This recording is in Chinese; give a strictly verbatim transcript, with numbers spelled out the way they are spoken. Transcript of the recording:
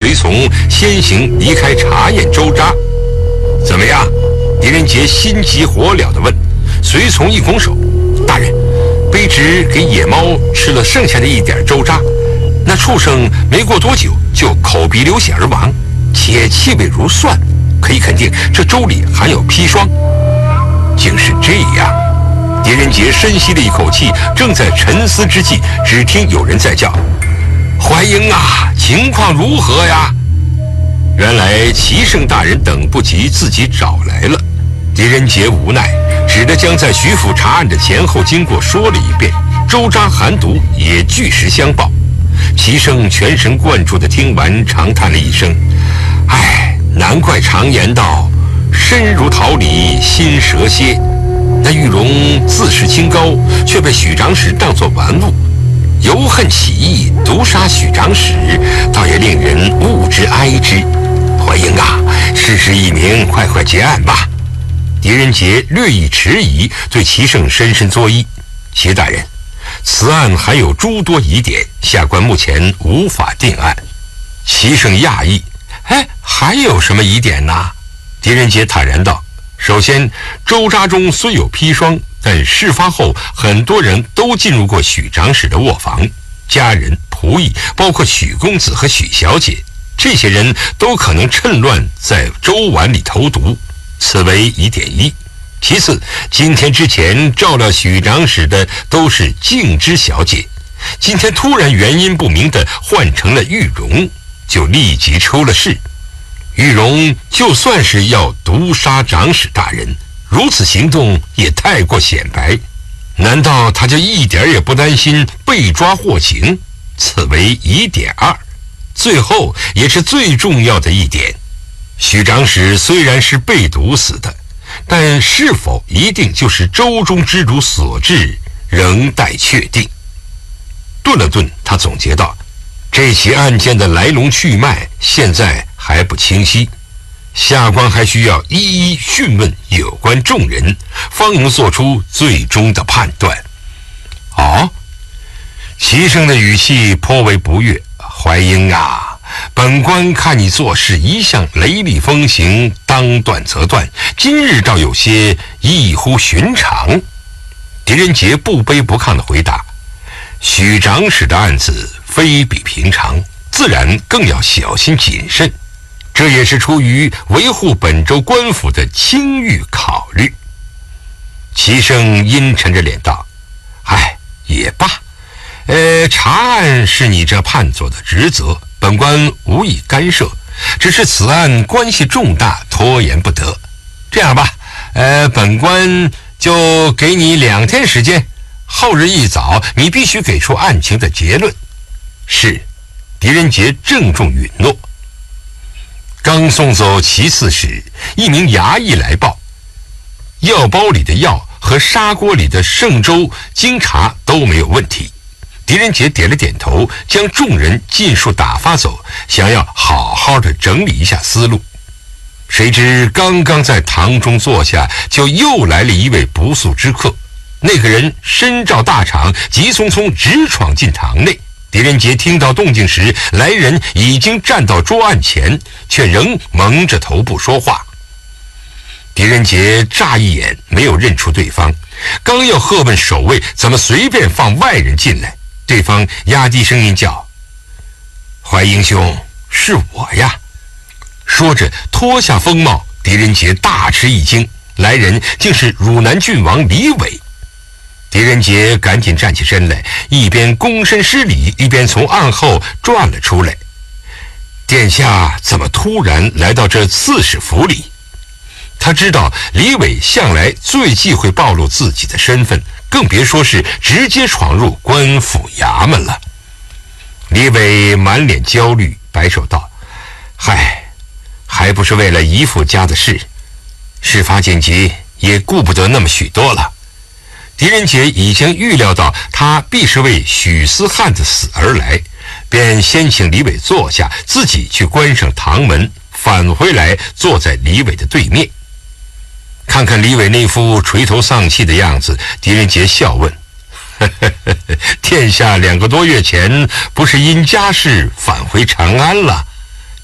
随从先行离开查验州扎。怎么样？狄仁杰心急火燎地问。随从一拱手：“大人，卑职给野猫吃了剩下的一点州渣，那畜生没过多久就口鼻流血而亡，且气味如蒜，可以肯定这粥里含有砒霜。”竟是这样。狄仁杰深吸了一口气，正在沉思之际，只听有人在叫：“怀英啊，情况如何呀？”原来齐胜大人等不及自己找来了。狄仁杰无奈，只得将在徐府查案的前后经过说了一遍，州渣含毒也据实相报。齐胜全神贯注地听完，长叹了一声：“唉，难怪常言道，身如桃李，心蛇蝎。那玉荣自视清高，却被许长史当作玩物，由恨起义，毒杀许长史，倒也令人恶之哀之。怀英啊，事事一明，快快结案吧。”狄仁杰略一迟疑，对齐胜深深作揖：“齐大人，此案还有诸多疑点，下官目前无法定案。”齐胜讶异：“哎，还有什么疑点呢？”狄仁杰坦然道：“首先，粥渣中虽有砒霜，但事发后很多人都进入过许长史的卧房，家人、仆役，包括许公子和许小姐，这些人都可能趁乱在粥碗里投毒。此为疑点一。其次，今天之前照料许长史的都是静之小姐，今天突然原因不明的换成了玉荣，就立即出了事。玉荣就算是要毒杀长史大人，如此行动也太过显白，难道他就一点也不担心被抓获刑？此为疑点二。最后也是最重要的一点，许长史虽然是被毒死的，但是否一定就是粥中之毒所致，仍待确定。顿了顿，他总结道：“这起案件的来龙去脉现在还不清晰，下官还需要一一讯问有关众人，方能做出最终的判断。”哦，齐胜的语气颇为不悦：“怀英啊，本官看你做事一向雷厉风行，当断则断，今日倒有些异乎寻常。”狄仁杰不卑不亢地回答：“许长史的案子非比平常，自然更要小心谨慎，这也是出于维护本州官府的清誉考虑。”齐胜阴沉着脸道：“唉，也罢，呃，查案是你这判佐的职责，本官无意干涉，只是此案关系重大，拖延不得。这样吧，呃，本官就给你两天时间，后日一早你必须给出案情的结论。”是。狄仁杰郑重允诺。刚送走齐刺史，一名衙役来报，药包里的药和砂锅里的剩粥经查都没有问题。狄仁杰点了点头，将众人尽数打发走，想要好好的整理一下思路。谁知刚刚在堂中坐下，就又来了一位不速之客。那个人身罩大氅，急匆匆直闯进堂内。狄仁杰听到动静时，来人已经站到桌案前，却仍蒙着头不说话。狄仁杰乍一眼没有认出对方，刚要喝问守卫怎么随便放外人进来，对方压低声音叫：“怀英兄，是我呀。”说着脱下风帽，狄仁杰大吃一惊，来人竟是汝南郡王李伟。狄仁杰赶紧站起身来，一边躬身施礼，一边从案后转了出来。“殿下怎么突然来到这刺史府里？”他知道李伟向来最忌讳暴露自己的身份，更别说是直接闯入官府衙门了。李伟满脸焦虑，摆手道：“嗨，还不是为了姨父家的事，事发紧急，也顾不得那么许多了。”狄仁杰已经预料到他必是为许思汉的死而来，便先请李伟坐下，自己去关上堂门，返回来坐在李伟的对面。看看李伟那副垂头丧气的样子，狄仁杰笑问：“呵呵呵，殿下两个多月前不是因家事返回长安了？